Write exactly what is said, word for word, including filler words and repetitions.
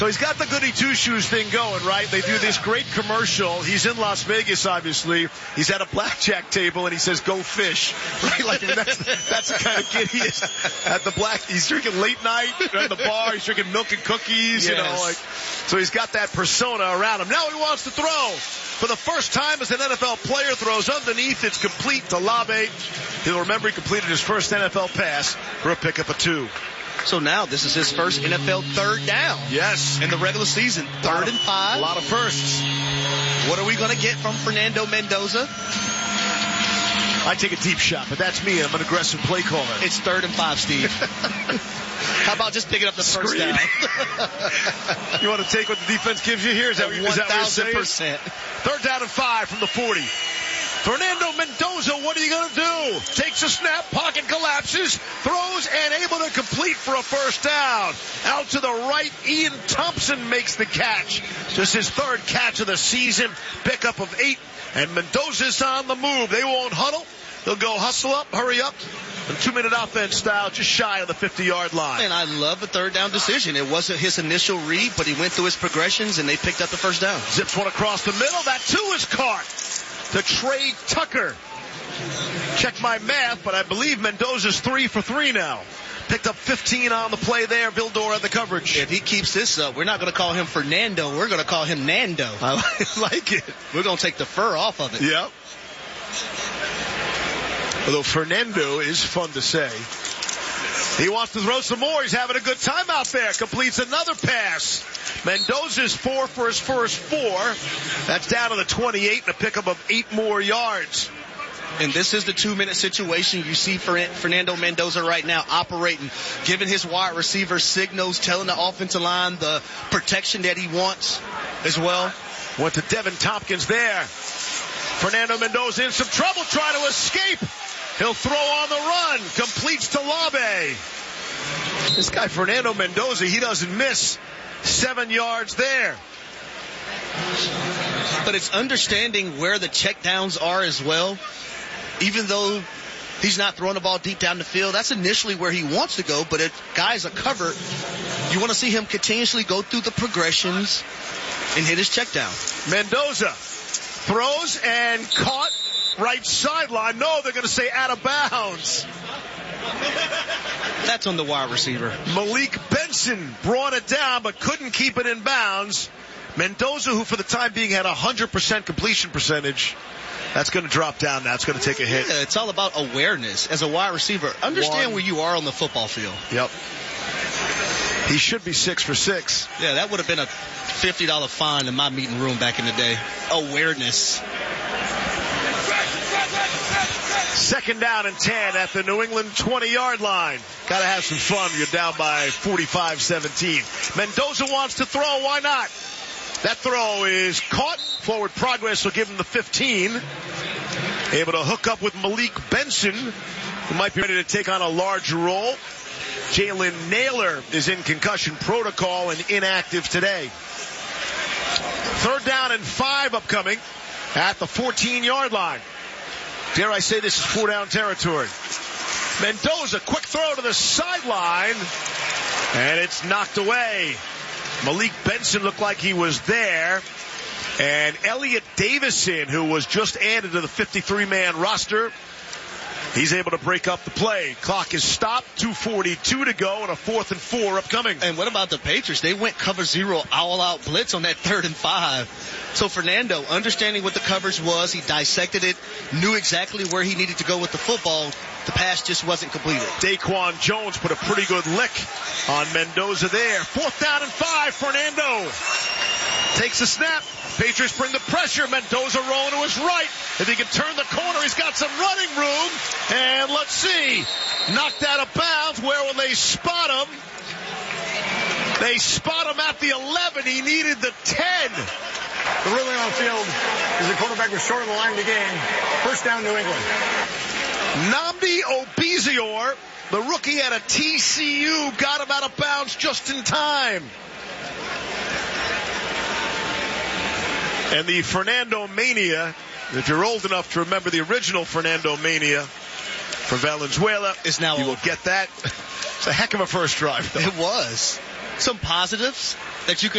So he's got the goody two-shoes thing going, right? They do this great commercial. He's in Las Vegas, obviously. He's at a blackjack table, and he says, "Go fish." Right? Like, I mean, that's, that's the kind of kid he is. At the black, he's drinking late night at the bar. He's drinking milk and cookies, yes. you know. Like, so he's got that persona around him. Now he wants to throw. For the first time as an N F L player, throws underneath. It's complete to Olave. He'll remember he completed his first N F L pass for a pickup of two. So now this is his first N F L third down. Yes. In the regular season. Third and five. A lot of firsts. What are we going to get from Fernando Mendoza? I take a deep shot, but that's me. I'm an aggressive play caller. It's third and five, Steve. How about just picking up the first Screen. down? You want to take what the defense gives you here? Is that, is that what you're saying? one thousand percent. Third down and five from the forty. Fernando Mendoza, what are you going to do? Takes a snap, pocket collapses, throws, and able to complete for a first down. Out to the right, Ian Thompson makes the catch. Just his third catch of the season, pickup of eight, and Mendoza's on the move. They won't huddle. They'll go hustle up, hurry up, and two-minute offense style, just shy of the fifty-yard line. And I love the third down decision. It wasn't his initial read, but he went through his progressions, and they picked up the first down. Zips one across the middle. That, too, is caught. To Trey Tucker. Check my math, but I believe Mendoza's three for three now. Picked up fifteen on the play there. Vildor at the coverage. If he keeps this up, we're not going to call him Fernando. We're going to call him Nando. I like it. We're going to take the fur off of it. Yep. Although Fernando is fun to say. He wants to throw some more. He's having a good time out there. Completes another pass. Mendoza's four for his first four. That's down to the twenty-eight and a pickup of eight more yards. And this is the two-minute situation. You see Fernando Mendoza right now operating, giving his wide receiver signals, telling the offensive line the protection that he wants as well. Went to Devin Tompkins there. Fernando Mendoza in some trouble trying to escape. He'll throw on the run. Completes to Labe. This guy Fernando Mendoza, he doesn't miss. Seven yards there. But it's understanding where the checkdowns are as well. Even though he's not throwing the ball deep down the field, that's initially where he wants to go. But if guys are covered, you want to see him continuously go through the progressions and hit his checkdown. Mendoza throws and caught right sideline. No, they're going to say out of bounds. That's on the wide receiver. Malik Benson brought it down but couldn't keep it in bounds. Mendoza, who for the time being had a one hundred percent completion percentage, that's going to drop down now. It's going to take a hit. Yeah, it's all about awareness as a wide receiver. Understand One. where you are on the football field. Yep. He should be six for six. Yeah, that would have been a fifty dollars fine in my meeting room back in the day. Awareness. Second down and ten at the New England twenty-yard line. Got to have some fun. You're down by forty-five seventeen. Mendoza wants to throw. Why not? That throw is caught. Forward progress will give him the fifteen. Able to hook up with Malik Benson, who might be ready to take on a large role. Jalen Naylor is in concussion protocol and inactive today. Third down and five upcoming at the fourteen-yard line. Dare I say this is four-down territory. Mendoza, quick throw to the sideline, and it's knocked away. Malik Benson looked like he was there, and Elliot Davison, who was just added to the fifty-three man roster, he's able to break up the play. Clock is stopped, two forty-two to go, and a fourth and four upcoming. And what about the Patriots? They went cover zero, all-out blitz on that third and five. So Fernando, understanding what the coverage was, he dissected it, knew exactly where he needed to go with the football. The pass just wasn't completed. Daquan Jones put a pretty good lick on Mendoza there. Fourth down and five, Fernando takes a snap. Patriots bring the pressure. Mendoza rolling to his right. If he can turn the corner, he's got some running room. And let's see. Knocked out of bounds. Where will they spot him? They spot him at the eleven. He needed the ten. The ruling on the field is the quarterback was short of the line of the game. First down, New England. Nnamdi Obizior, the rookie out of T C U, got him out of bounds just in time. And the Fernando Mania, if you're old enough to remember the original Fernando Mania for Valenzuela, is now you over. will get that. It's a heck of a first drive, though. It was. Some positives that you can